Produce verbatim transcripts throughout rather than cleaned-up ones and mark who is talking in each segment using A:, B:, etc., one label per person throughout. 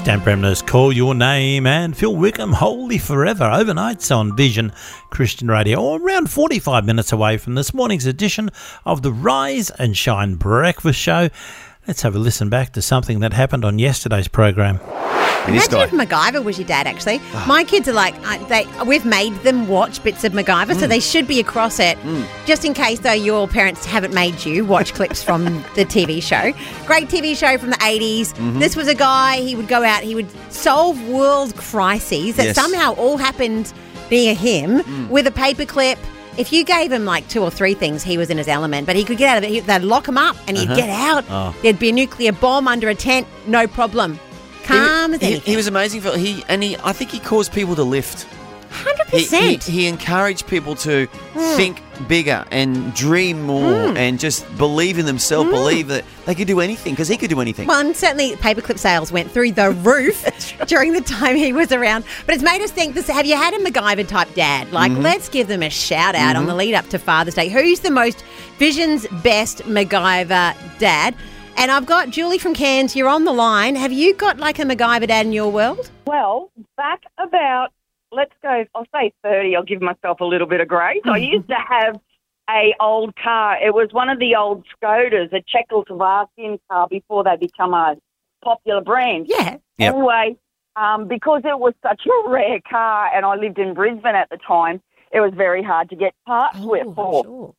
A: Stan Bremner's Call Your Name and Phil Wickham, Holy Forever, overnights on Vision Christian Radio, or around forty-five minutes away from this morning's edition of the Rise and Shine Breakfast Show. Let's have a listen back to something that happened on yesterday's program.
B: Imagine if MacGyver was your dad, actually. Oh. My kids are like, uh, they we've made them watch bits of MacGyver, mm. so they should be across it. Mm. Just in case, though, your parents haven't made you watch clips from the T V show. Great T V show from the eighties. Mm-hmm. This was a guy, he would go out, he would solve world crises that yes. somehow all happened near him mm. with a paperclip. If you gave him like two or three things, he was in his element, but he could get out of it. He, they'd lock him up and he'd uh-huh. get out. Oh. There'd be a nuclear bomb under a tent, no problem. Calm as
C: he,
B: anything.
C: He was amazing, Phil. He and he. I think he caused people to lift.
B: one hundred percent.
C: He, he, he encouraged people to mm. think bigger and dream more mm. and just believe in themselves, mm. believe that they could do anything, because he could do anything.
B: Well, and certainly paperclip sales went through the roof right. during the time he was around. But it's made us think, this. Have you had a MacGyver-type dad? Like, mm-hmm. let's give them a shout-out mm-hmm. on the lead-up to Father's Day. Who's the most Vision's best MacGyver dad? And I've got Julie from Cairns. You're on the line. Have you got like a MacGyver dad in your world?
D: Well, back about, let's go, I'll say thirty. I'll give myself a little bit of grace. I used to have a old car. It was one of the old Skodas, a Czechoslovakian car before they become a popular brand.
B: Yeah.
C: Yep.
D: Anyway, um, because it was such a rare car and I lived in Brisbane at the time, it was very hard to get parts
B: oh,
D: with for.
B: Sure.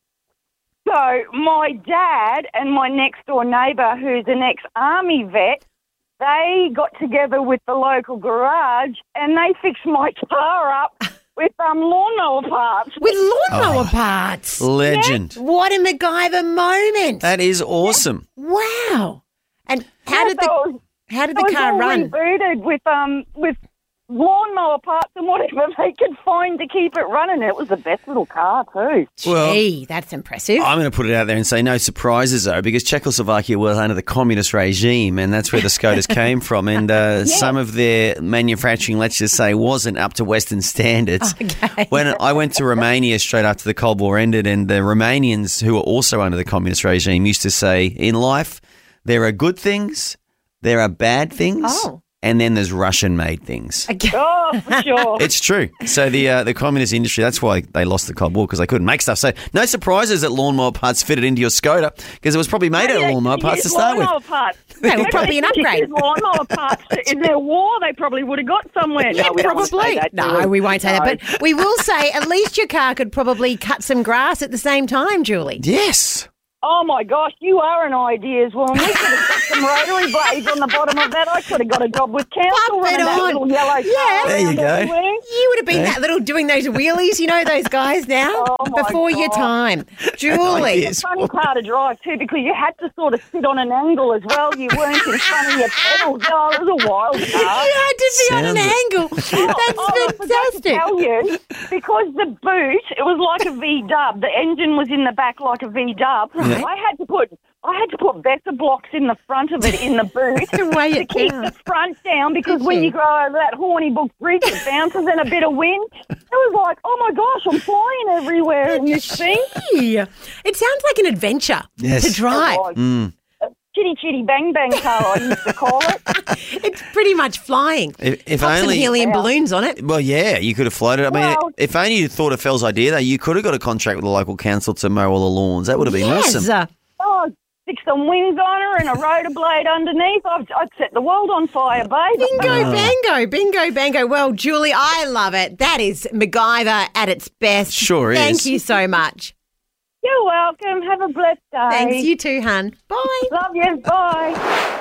D: So my dad and my next-door neighbour, who's an ex-army vet, they got together with the local garage and they fixed my car up with um, lawnmower parts.
B: With lawnmower
C: oh,
B: parts?
C: Legend.
B: Yeah. What a MacGyver moment.
C: That is awesome.
B: Wow. And how
D: yeah,
B: did the
D: so was,
B: how did the car run?
D: It was all rebooted with um with lawnmower parts and whatever they could find to keep it running. It was the best little car too.
C: Well,
B: gee, that's impressive.
C: I'm going to put it out there and say no surprises, though, because Czechoslovakia was under the communist regime, and that's where the Skodas came from. And uh, yeah. some of their manufacturing, let's just say, wasn't up to Western standards.
B: Okay.
C: When I went to Romania straight after the Cold War ended, and the Romanians, who were also under the communist regime, used to say, in life, there are good things, there are bad things.
B: Oh.
C: And then there's Russian-made things.
D: Oh, for sure.
C: It's true. So the uh, the communist industry, that's why they lost the Cold War, because they couldn't make stuff. So no surprises that lawnmower parts fitted into your Skoda, because it was probably made out of lawnmower parts to start with.
D: Lawnmower parts.
B: They were probably an upgrade.
D: Lawnmower parts. In their war, they probably would have got somewhere.
B: Yeah,
D: no, we
B: probably.
D: Don't say that,
B: no, we won't say no. that. But we will say at least your car could probably cut some grass at the same time, Julie.
C: Yes.
D: Oh, my gosh, you are an ideas woman. We could have got some rotary blades on the bottom of that. I could have got a job with council
B: Pop it
D: running that
B: on.
D: little yellow
B: Yeah.
D: car
C: There you go.
D: everywhere.
B: You would have been
C: Yeah.
B: that little doing those wheelies, you know those guys now?
D: Oh, my
B: Before your
D: God.
B: time. Julie.
C: Yes.
D: Funny car to drive too, because you had to sort of sit on an angle as well. You weren't in front of your pedals. Oh, it was a wild car.
B: You had to be on an
C: Sounds-
B: angle. That's
D: Oh, I forgot to
B: fantastic.
D: tell you, because the boot, it was like a V-dub. The engine was in the back like a V-dub.
C: Yeah.
D: I had to put I had to put better blocks in the front of it in the boot
B: To weigh
D: to
B: it
D: keep
B: down.
D: the front down, because
B: Did
D: when
B: you?
D: you go over that Hornibook Bridge, it bounces in a bit of wind. It was like, oh my gosh, I'm flying everywhere in this thing.
B: Gee. It sounds like an adventure
C: Yes.
B: to drive.
D: It was. A Chitty chitty bang bang car, I used to call it.
B: It's pretty much flying.
C: If, if
B: Pop some
C: only,
B: helium
D: Yeah.
B: balloons on it.
C: well, yeah, you could have floated. I mean,
D: Well-
C: if only you thought of Phil's idea, though, you could have got a contract with the local council to mow all the lawns. That would have been
B: yes.
C: awesome.
B: Uh,
D: Oh, stick some wings on her and a rotor blade underneath. I'd, I'd set the world on fire, babe.
B: Bingo, bango, bingo, bango. Well, Julie, I love it. That is MacGyver at its best.
C: Sure is.
B: Thank you so much.
D: You're welcome. Have a blessed day.
B: Thanks, you too, hun. Bye.
D: Love you. Bye.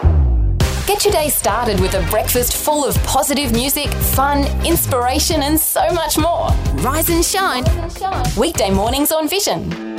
E: Get your day started with a breakfast full of positive music, fun, inspiration and so much more. Rise and shine. Weekday mornings on Vision.